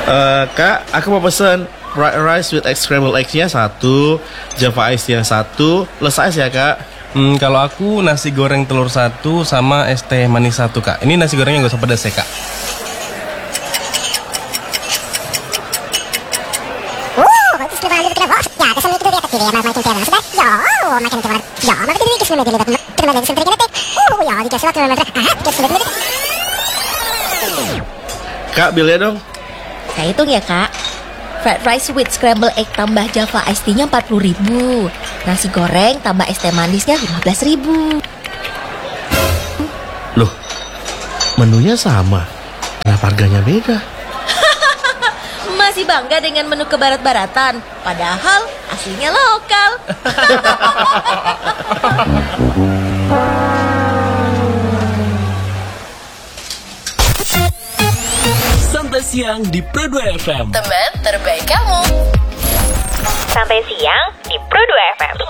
Kak, aku mau pesen fried rice with egg scrambled eggs-nya 1, Java Ice-nya 1, less ice ya kak. Kalau aku nasi goreng telur 1 sama es teh manis 1 kak. Ini nasi gorengnya gak usah pedas ya kak. Kak, bilnya dong. Saya hitung ya kak. Fried rice with scrambled egg tambah Java Iced Tea-nya 40.000. Nasi goreng tambah es teh manisnya 15.000. Loh, menunya sama, kenapa harganya beda? Masih bangga dengan menu kebarat-baratan, padahal aslinya lokal. Santai siang di Pro 2 FM. Teman terbaik kamu. Santai siang di Pro 2 FM.